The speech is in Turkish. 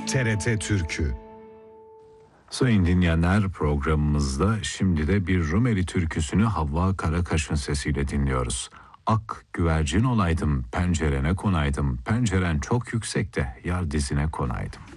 TRT Türkü. Sayın dinleyenler, programımızda şimdi de bir Rumeli türküsünü Havva Karakaş'ın sesiyle dinliyoruz. Ak güvercin olaydım, pencerene konaydım, penceren çok yüksekte, yar dizine konaydım.